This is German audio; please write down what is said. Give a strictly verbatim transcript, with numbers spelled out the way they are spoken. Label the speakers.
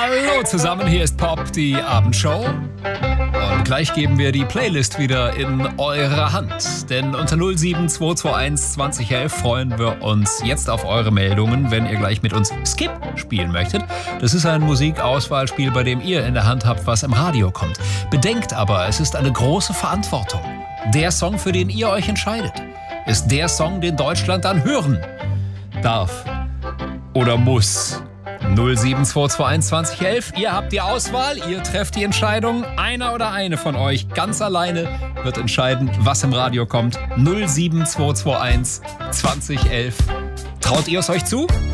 Speaker 1: Hallo zusammen, hier ist Pop, die Abendshow. Und gleich geben wir die Playlist wieder in eure Hand. Denn unter null sieben zwei zwei eins zwanzig elf freuen wir uns jetzt auf eure Meldungen, wenn ihr gleich mit uns Skip spielen möchtet. Das ist ein Musikauswahlspiel, bei dem ihr in der Hand habt, was im Radio kommt. Bedenkt aber, es ist eine große Verantwortung. Der Song, für den ihr euch entscheidet, ist der Song, den Deutschland dann hören darf oder muss. null sieben zwei zwei eins zwanzig elf, ihr habt die Auswahl, ihr trefft die Entscheidung. Einer oder eine von euch ganz alleine wird entscheiden, was im Radio kommt. null sieben zwei zwei eins zwanzig elf. Traut ihr es euch zu?